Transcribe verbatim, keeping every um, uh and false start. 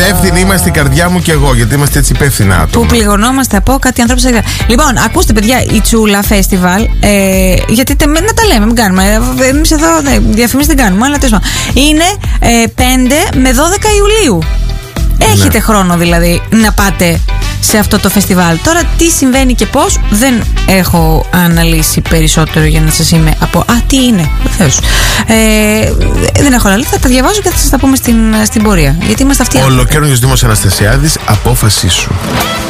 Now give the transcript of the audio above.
υπεύθυνοι είμαστε η καρδιά μου και εγώ, γιατί είμαστε έτσι υπεύθυνα άτομα. Που πληγωνόμαστε από κάτι ανθρώπους. Λοιπόν, ακούστε, παιδιά, η Τσούλα Φέστιβαλ. Ε, γιατί τε, να τα λέμε, μην κάνουμε. Εμείς εδώ διαφημίσεις δεν κάνουμε, αλλά τέλος πάντων. Είναι ε, πέντε με δώδεκα Ιουλίου. Έχετε ναι. χρόνο δηλαδή να πάτε σε αυτό το φεστιβάλ. Τώρα τι συμβαίνει και πώς δεν έχω αναλύσει περισσότερο για να σας είμαι από... Α, τι είναι, βεβαίως. Ε, δεν έχω αναλύσει, θα τα διαβάζω και θα σας τα πούμε στην, στην πορεία. Γιατί είμαστε αυτοί. Ολοκαίριος Δήμος Αναστασιάδης, απόφασή σου.